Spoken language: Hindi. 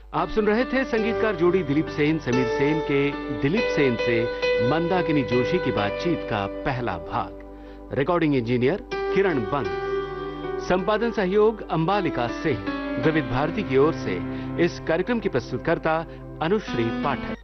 आप सुन रहे थे संगीतकार जोड़ी दिलीप सेन समीर सेन के दिलीप सेन से मंदाकिनी जोशी की बातचीत का पहला भाग। रिकॉर्डिंग इंजीनियर किरण बंग, संपादन सहयोग अंबालिका सिंह। विविध भारती की ओर से इस कार्यक्रम की प्रस्तुतकर्ता अनुश्री पाठक।